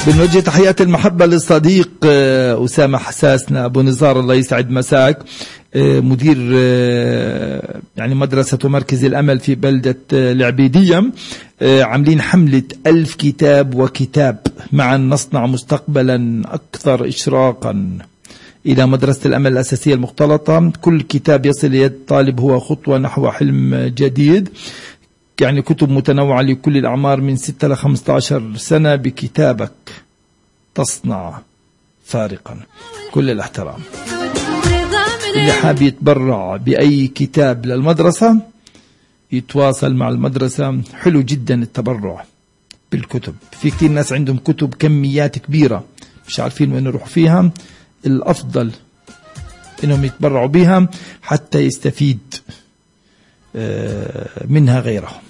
بنوجه تحيات المحبة للصديق أسامة حساسنا أبو نزار، الله يسعد مساك، مدير يعني مدرسة ومركز الأمل في بلدة العبيدية. عاملين حملة 1000 كتاب وكتاب، معا نصنع مستقبلا أكثر إشراقا، إلى مدرسة الأمل الأساسية المختلطة. كل كتاب يصل إلى يد الطالب هو خطوة نحو حلم جديد. يعني كتب متنوعة لكل الأعمار من 6 إلى 15 سنة. بكتابك تصنع فارقا. كل الاحترام. اللي حاب يتبرع بأي كتاب للمدرسة يتواصل مع المدرسة. حلو جدا التبرع بالكتب، في كتير ناس عندهم كتب كميات كبيرة مش عارفين وين يروحوا فيها. الأفضل إنهم يتبرعوا بها حتى يستفيد منها غيرهم.